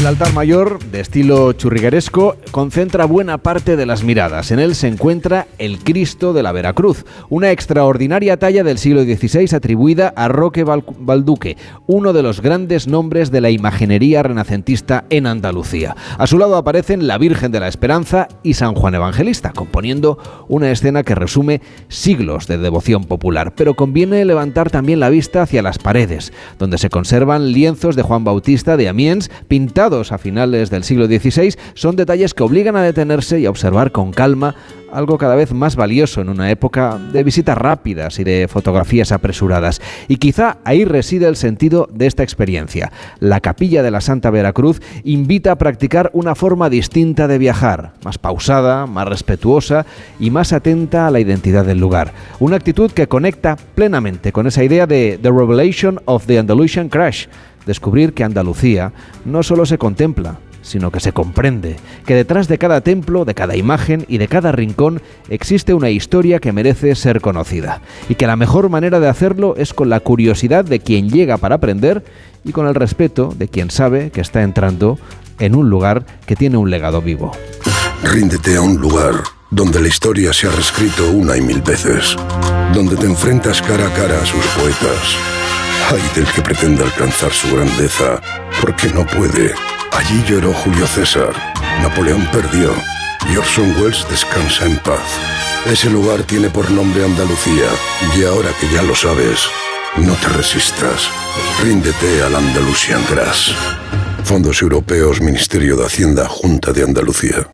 altar mayor, de estilo churrigueresco, concentra buena parte de las miradas. En él se encuentra el Cristo de la Veracruz, una extraordinaria talla del siglo XVI atribuida a Roque Balduque, uno de los grandes nombres de la imaginería renacentista en Andalucía. A su lado aparecen la Virgen de la Esperanza y San Juan Evangelista, componiendo una escena que resume siglos de devoción popular. Pero conviene levantar también la vista hacia las paredes, donde se conservan lienzos de Juan Bautista de Amiens, pintados a finales del siglo XVI. Son detalles que obligan a detenerse y a observar con calma algo cada vez más valioso en una época de visitas rápidas y de fotografías apresuradas. Y quizá ahí reside el sentido de esta experiencia. La Capilla de la Santa Veracruz invita a practicar una forma distinta de viajar, más pausada, más respetuosa y más atenta a la identidad del lugar. Una actitud que conecta plenamente con esa idea de The Revelation of the Andalusian Crash, descubrir que Andalucía no solo se contempla, sino que se comprende, que detrás de cada templo, de cada imagen y de cada rincón existe una historia que merece ser conocida, y que la mejor manera de hacerlo es con la curiosidad de quien llega para aprender y con el respeto de quien sabe que está entrando en un lugar que tiene un legado vivo. Ríndete a un lugar donde la historia se ha reescrito una y mil veces, donde te enfrentas cara a cara a sus poetas. Ay del que pretenda alcanzar su grandeza, porque no puede. Allí lloró Julio César, Napoleón perdió y Orson Welles descansa en paz. Ese lugar tiene por nombre Andalucía, y ahora que ya lo sabes, no te resistas. Ríndete al Andalusian Grass. Fondos Europeos, Ministerio de Hacienda, Junta de Andalucía.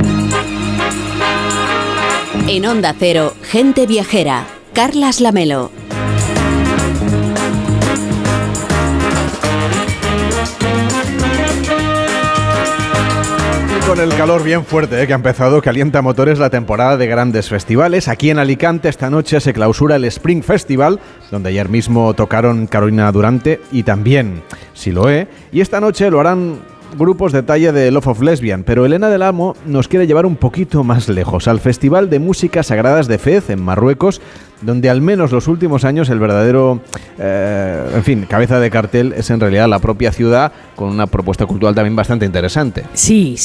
En Onda Cero, Gente Viajera, Carlas Lamelo. Con el calor bien fuerte que ha empezado, calienta motores la temporada de grandes festivales. Aquí en Alicante esta noche se clausura el Spring Festival, donde ayer mismo tocaron Carolina Durante y también Siloé. Y esta noche lo harán grupos de talla de Love of Lesbian, pero Elena del Amo nos quiere llevar un poquito más lejos, al Festival de Música Sagradas de Fez, en Marruecos, donde al menos los últimos años el verdadero, cabeza de cartel es en realidad la propia ciudad, con una propuesta cultural también bastante interesante. Sí,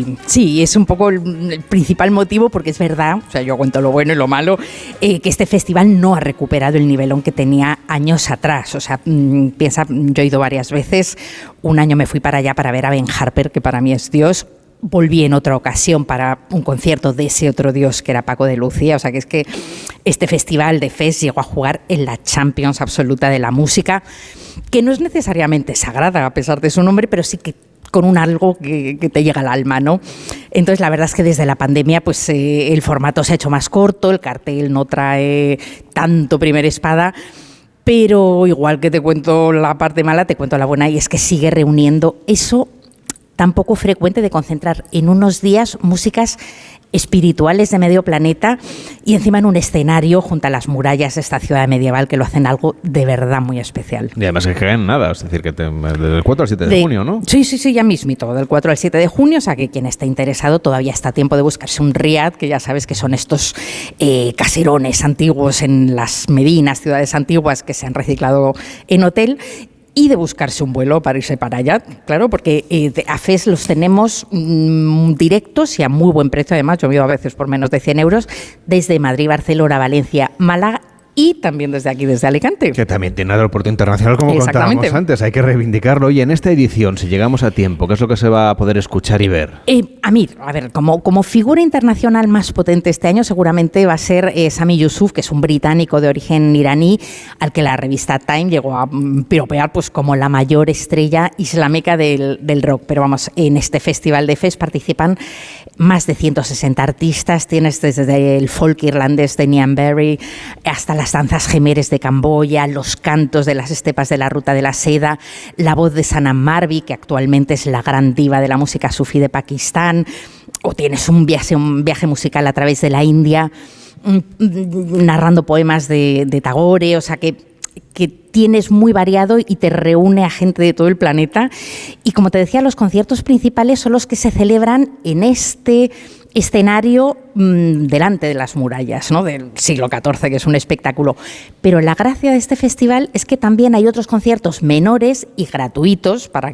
es un poco el principal motivo, porque es verdad, o sea, yo cuento lo bueno y lo malo, que este festival no ha recuperado el nivelón que tenía años atrás. O sea, piensa, yo he ido varias veces, un año me fui para allá para ver a Ben Harper, que para mí es Dios. Volví en otra ocasión para un concierto de ese otro dios que era Paco de Lucía. O sea, que es que este festival de Fez llegó a jugar en la Champions absoluta de la música, que no es necesariamente sagrada a pesar de su nombre, pero sí que con un algo que te llega al alma, ¿no? Entonces, la verdad es que desde la pandemia pues el formato se ha hecho más corto, el cartel no trae tanto primera espada, pero igual que te cuento la parte mala, te cuento la buena, y es que sigue reuniendo eso tan poco frecuente de concentrar en unos días músicas espirituales de medio planeta y encima en un escenario junto a las murallas de esta ciudad medieval, que lo hacen algo de verdad muy especial. Y además es que en nada, es decir, que desde el 4 al 7 de junio, ¿no? Sí, ya mismito, del 4 al 7 de junio, o sea que quien esté interesado todavía está a tiempo de buscarse un riad, que ya sabes que son estos caserones antiguos en las Medinas, ciudades antiguas que se han reciclado en hotel, y de buscarse un vuelo para irse para allá, claro, porque a Fez los tenemos directos y a muy buen precio, además, yo he ido a veces por menos de 100 euros, desde Madrid, Barcelona, Valencia, Málaga y también desde aquí, desde Alicante. Que también tiene aeropuerto internacional, como contábamos antes, hay que reivindicarlo. Y en esta edición, si llegamos a tiempo, ¿qué es lo que se va a poder escuchar y ver? Amir, a ver, como figura internacional más potente este año, seguramente va a ser Sami Yusuf, que es un británico de origen iraní, al que la revista Time llegó a piropear pues como la mayor estrella islámica del rock. Pero vamos, en este festival de Fez participan más de 160 artistas, tienes desde el folk irlandés de Nian Berry hasta las danzas jemeres de Camboya, los cantos de las estepas de la Ruta de la Seda, la voz de Sanam Marvi, que actualmente es la gran diva de la música sufí de Pakistán, o tienes un viaje musical a través de la India, narrando poemas de Tagore, o sea que tienes muy variado y te reúne a gente de todo el planeta. Y como te decía, los conciertos principales son los que se celebran en este escenario delante de las murallas, ¿no?, del siglo XIV, que es un espectáculo. Pero la gracia de este festival es que también hay otros conciertos menores y gratuitos para